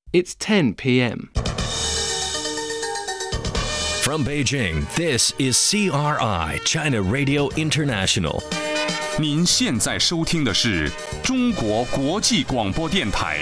It's 10 p.m. From Beijing, this is CRI, China Radio International. 您现在收听的是中国国际广播电台。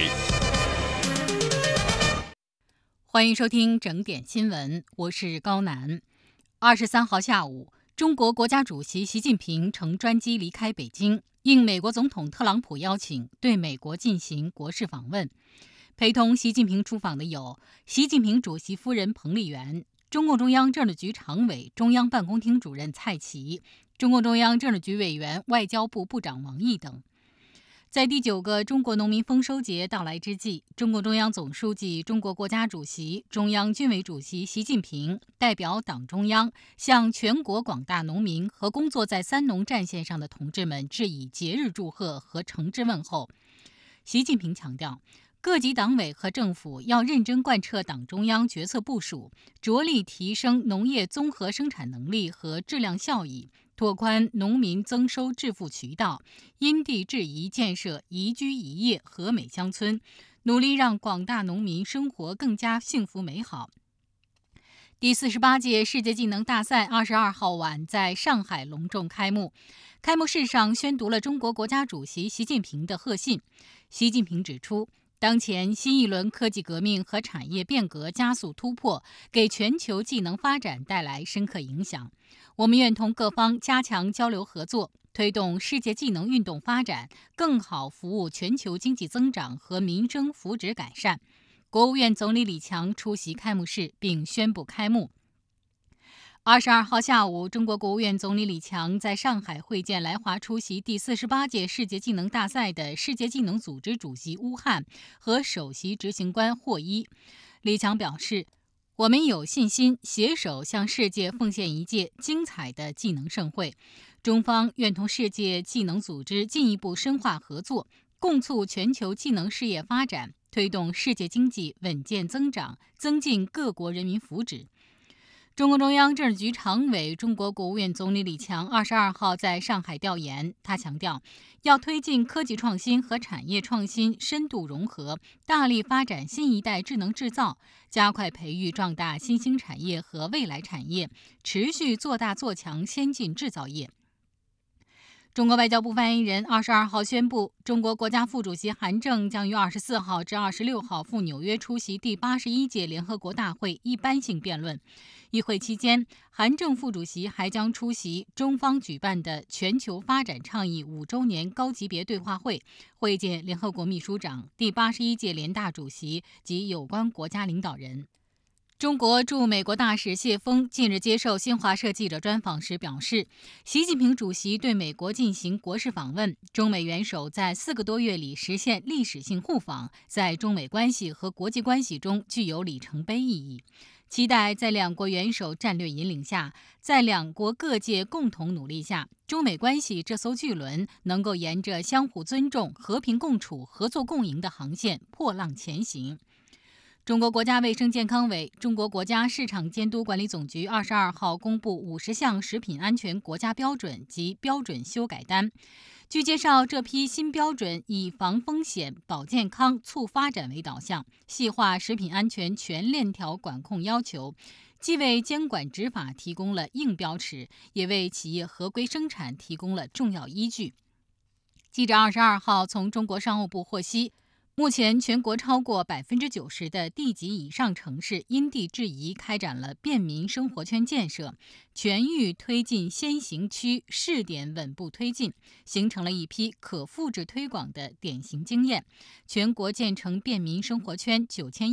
欢迎收听整点新闻，我是高楠。23号下午，中国国家主席习近平乘专机离开北京，应美国总统特朗普邀请，对美国进行国事访问。陪同习近平出访的有习近平主席夫人彭丽媛、中共中央政治局常委、中央办公厅主任蔡奇、中共中央政治局委员、外交部部长王毅等。在第9个中国农民丰收节到来之际，中共中央总书记、中国国家主席、中央军委主席习近平代表党中央向全国广大农民和工作在三农战线上的同志们致以节日祝贺和诚挚问候。习近平强调，各级党委和政府要认真贯彻党中央决策部署，着力提升农业综合生产能力和质量效益，拓宽农民增收致富渠道，因地制宜建设宜居宜业和美乡村，努力让广大农民生活更加幸福美好。第48届世界技能大赛22号晚在上海隆重开幕。开幕式上宣读了中国国家主席习近平的贺信。习近平指出，当前新一轮科技革命和产业变革加速突破，给全球技能发展带来深刻影响。我们愿同各方加强交流合作，推动世界技能运动发展，更好服务全球经济增长和民生福祉改善。国务院总理李强出席开幕式并宣布开幕。22号下午，中国国务院总理李强在上海会见来华出席第48届世界技能大赛的世界技能组织主席乌汉和首席执行官霍伊。李强表示，我们有信心携手向世界奉献一届精彩的技能盛会。中方愿同世界技能组织进一步深化合作，共促全球技能事业发展，推动世界经济稳健增长，增进各国人民福祉。中共中央政治局常委、中国国务院总理李强22号在上海调研，他强调，要推进科技创新和产业创新深度融合，大力发展新一代智能制造，加快培育壮大新兴产业和未来产业，持续做大做强先进制造业。中国外交部发言人22号宣布，中国国家副主席韩正将于24号至26号赴纽约出席第81届联合国大会一般性辩论。与会期间，韩正副主席还将出席中方举办的全球发展倡议5周年高级别对话会，会见联合国秘书长、第81届联大主席及有关国家领导人。中国驻美国大使谢锋近日接受新华社记者专访时表示，习近平主席对美国进行国事访问，中美元首在4个多月里实现历史性互访，在中美关系和国际关系中具有里程碑意义。期待在两国元首战略引领下，在两国各界共同努力下，中美关系这艘巨轮能够沿着相互尊重、和平共处、合作共赢的航线破浪前行。中国国家卫生健康委、中国国家市场监督管理总局22号公布50项食品安全国家标准及标准修改单。据介绍，这批新标准以防风险、保健康、促发展为导向，细化食品安全全链条管控要求，既为监管执法提供了硬标尺，也为企业合规生产提供了重要依据。记者22号从中国商务部获悉，目前，全国超过90%的地级以上城市因地制宜开展了便民生活圈建设，全域推进先行区试点稳步推进，形成了一批可复制推广的典型经验。全国建成便民生活圈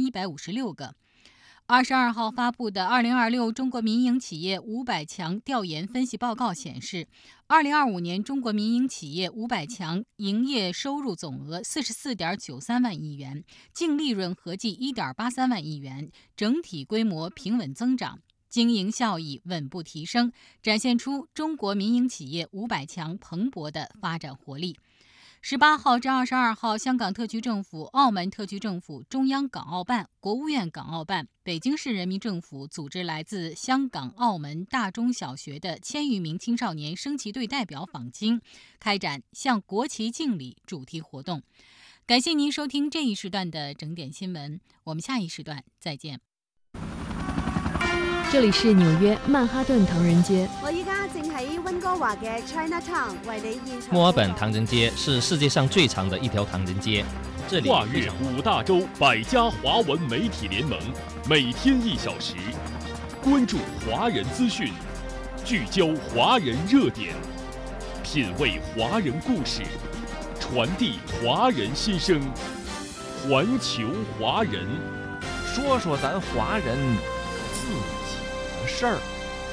9156个。22号发布的2026中国民营企业500强调研分析报告显示，2025年中国民营企业500强营业收入总额44.93万亿元，净利润合计1.83万亿元，整体规模平稳增长，经营效益稳步提升，展现出中国民营企业500强蓬勃的发展活力。18号至22号，香港特区政府、澳门特区政府、中央港澳办、国务院港澳办、北京市人民政府组织来自香港、澳门大中小学的1000余名青少年升旗队代表访京，开展向国旗敬礼主题活动。 感谢您收听这一时段的整点新闻，我们下一时段再见。 这里是紐約曼哈頓唐人街。 我依家正喺溫哥華嘅 Chinatown 為你現場。 墨爾本唐人街是世界上最長的一條唐人街，這裡跨越5大洲100家華文媒體聯盟，每天1小時，關注華人資訊，聚焦華人熱點，品味華人故事，傳遞華人心聲，環球華人， 說說咱華人自己的事兒。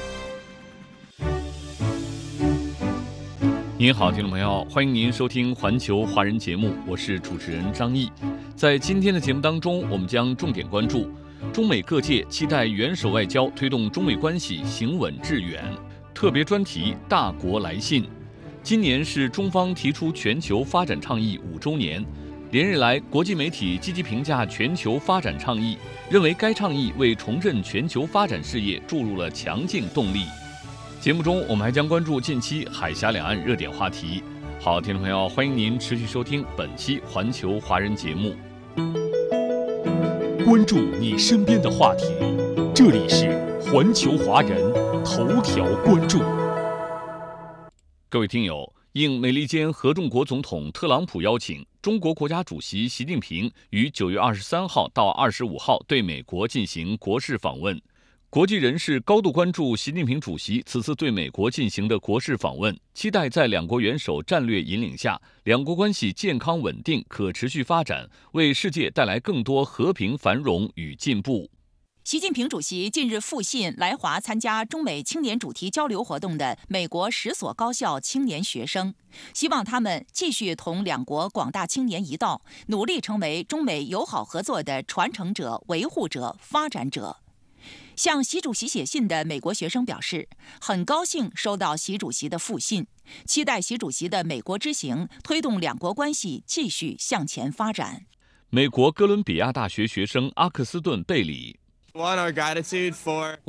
您好，听众朋友，欢迎您收听环球华人节目，我是主持人张毅。在今天的节目当中，我们将重点关注中美各界期待元首外交推动中美关系行稳致远，特别专题大国来信。今年是中方提出全球发展倡议5周年，连日来国际媒体积极评价全球发展倡议，认为该倡议为重振全球发展事业注入了强劲动力。节目中我们还将关注近期海峡两岸热点话题。好，听众朋友，欢迎您持续收听本期环球华人节目，关注你身边的话题，这里是环球华人头条关注。各位听友，应美利坚合众国总统特朗普邀请，中国国家主席习近平于9月23号到25号对美国进行国事访问。国际人士高度关注习近平主席此次对美国进行的国事访问，期待在两国元首战略引领下，两国关系健康稳定、可持续发展，为世界带来更多和平繁荣与进步。 习近平主席近日复信来华参加中美青年主题交流活动的美国10所高校青年学生，希望他们继续同两国广大青年一道，努力成为中美友好合作的传承者、维护者、发展者。向习主席写信的美国学生表示，很高兴收到习主席的复信，期待习主席的美国之行推动两国关系继续向前发展。 美国哥伦比亚大学学生阿克斯顿·贝里， 我